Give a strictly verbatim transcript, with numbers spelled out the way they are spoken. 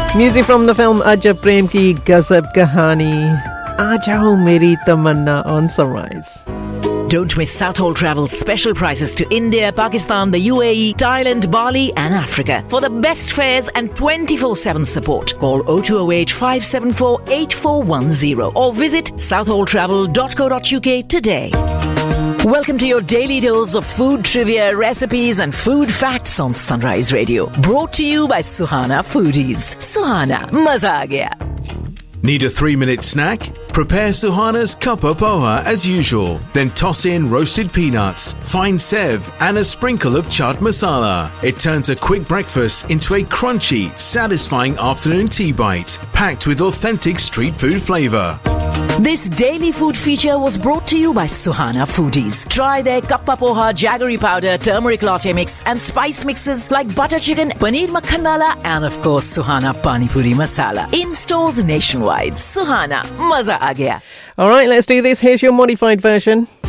Music from the film Ajab Prem Ki Gazab Kahani. Aa jao meri tamanna on Sunrise. Don't miss Southall Travel's special prices to India, Pakistan, the U A E, Thailand, Bali and Africa. For the best fares and twenty-four seven support, call oh two oh eight, five seven four, eight four one oh or visit southall travel dot co dot uk today. Welcome to your daily dose of food trivia, recipes and food facts on Sunrise Radio. Brought to you by Suhana Foodies. Suhana, maza aa gaya. Need a three-minute snack? Prepare Suhana's Kappa Poha as usual. Then toss in roasted peanuts, fine sev and a sprinkle of chaat masala. It turns a quick breakfast into a crunchy, satisfying afternoon tea bite, packed with authentic street food flavour. This daily food feature was brought to you by Suhana Foodies. Try their Kappa Poha, jaggery powder, turmeric latte mix and spice mixes like butter chicken, paneer makhan wala and of course Suhana Pani Puri Masala. In stores nationwide. Suhana, maza aa gaya. Alright, let's do this. Here's your modified version.